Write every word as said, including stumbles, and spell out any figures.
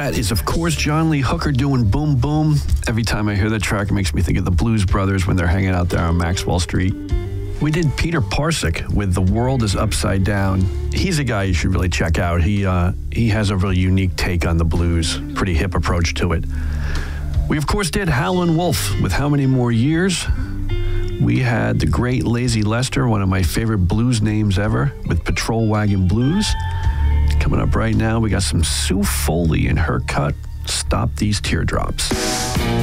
that is, of course, John Lee Hooker doing Boom Boom. Every time I hear that track, it makes me think of the Blues Brothers when they're hanging out there on Maxwell Street. We did Peter Parcek with The World is Upside Down. He's a guy you should really check out. He, uh, he has a really unique take on the blues, pretty hip approach to it. We, of course, did Howlin' Wolf with How Many More Years. We had the great Lazy Lester, one of my favorite blues names ever, with Patrol Wagon Blues. Coming up right now, we got some Sue Foley and her cut, Stop These Teardrops.